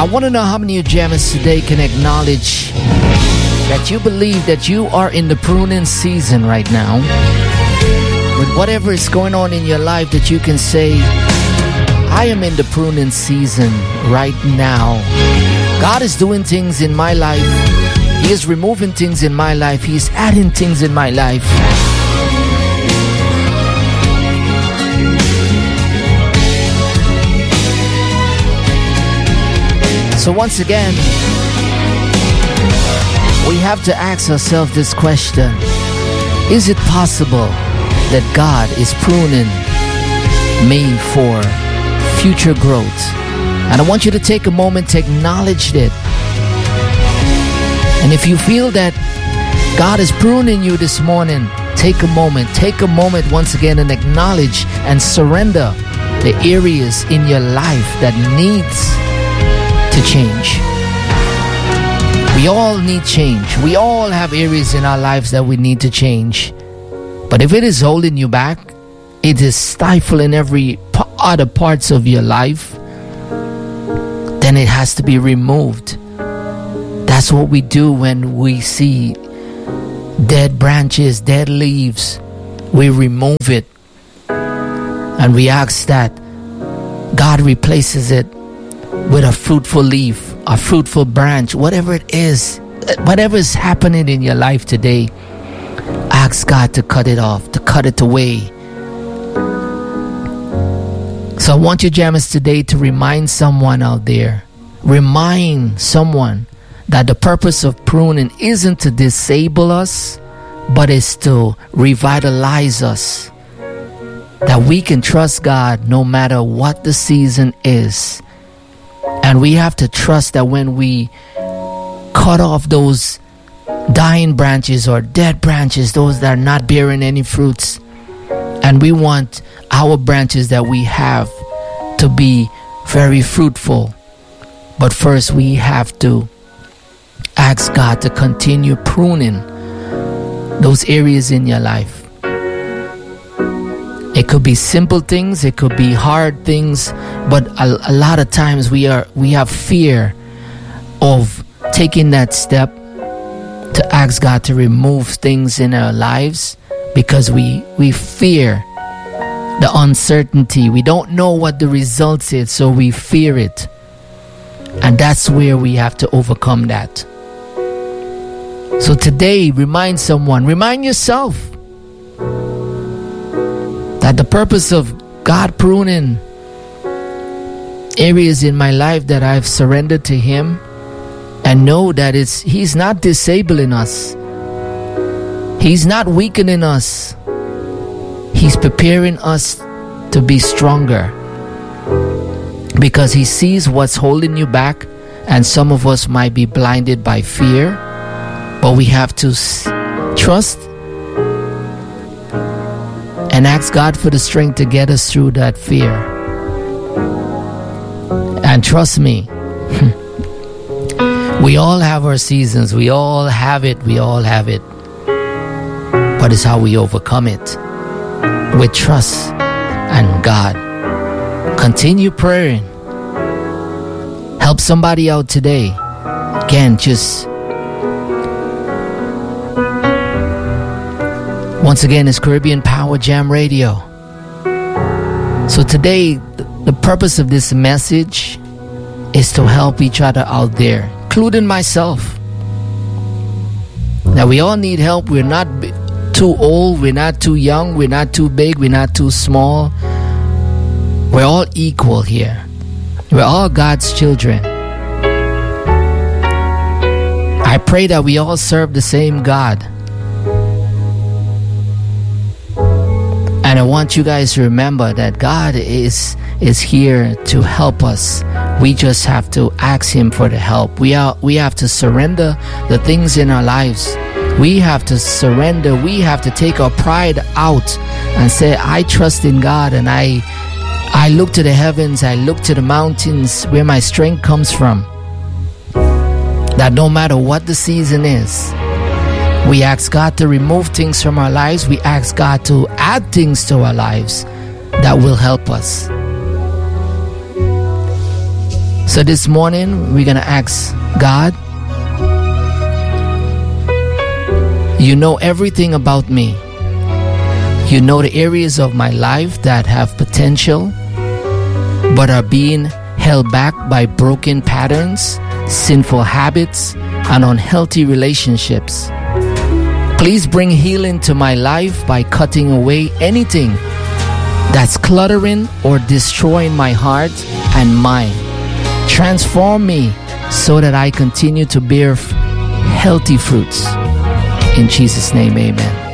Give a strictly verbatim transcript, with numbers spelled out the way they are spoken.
I want to know how many of you jammers today can acknowledge that you believe that you are in the pruning season right now. With whatever is going on in your life, that you can say, I am in the pruning season right now. God is doing things in my life. He is removing things in my life. He is adding things in my life. So once again, we have to ask ourselves this question. Is it possible that God is pruning me for future growth? And I want you to take a moment to acknowledge it. And if you feel that God is pruning you this morning, take a moment, take a moment once again and acknowledge and surrender the areas in your life that needs to change. We all need change. We all have areas in our lives that we need to change. But if it is holding you back, it is stifling every p- other parts of your life, then it has to be removed. That's what we do when we see dead branches, dead leaves. We remove it. And we ask that God replaces it with a fruitful leaf, a fruitful branch, whatever it is, whatever is happening in your life today, ask God to cut it off, to cut it away. So I want you jammers today to remind someone out there, remind someone that the purpose of pruning isn't to disable us, but is to revitalize us. That we can trust God no matter what the season is. And we have to trust that when we cut off those dying branches or dead branches, those that are not bearing any fruits, and we want our branches that we have to be very fruitful. But first we have to ask God to continue pruning those areas in your life. It could be simple things, it could be hard things, but a, a lot of times we are we have fear of taking that step to ask God to remove things in our lives because we we fear the uncertainty. We don't know what the results is, so we fear it. And that's where we have to overcome that. So today, remind someone, remind yourself that the purpose of God pruning areas in my life that I've surrendered to Him, and know that it's He's not disabling us. He's not weakening us. He's preparing us to be stronger, because He sees what's holding you back, and some of us might be blinded by fear, but we have to s- trust and ask God for the strength to get us through that fear. And trust me, we all have our seasons. We all have it. We all have it. But it's how we overcome it. With trust and God. Continue praying. Help somebody out today. Again, just once again, it's Caribbean Power Jam Radio. So today, the purpose of this message is to help each other out there, including myself. Now, we all need help. We're not too old. We're not too young. We're not too big. We're not too small. We're all equal here. We're all God's children. I pray that we all serve the same God. And I want you guys to remember that God is is here to help us. We just have to ask Him for the help. We are we have to surrender the things in our lives. We have to surrender. We have to take our pride out and say, I trust in God, and I I look to the heavens, I look to the mountains where my strength comes from. That no matter what the season is, we ask God to remove things from our lives. We ask God to add things to our lives that will help us. So this morning, we're going to ask God, you know everything about me. You know the areas of my life that have potential but are being held back by broken patterns, sinful habits, and unhealthy relationships. Please bring healing to my life by cutting away anything that's cluttering or destroying my heart and mind. Transform me so that I continue to bear f- healthy fruits. In Jesus' name, amen.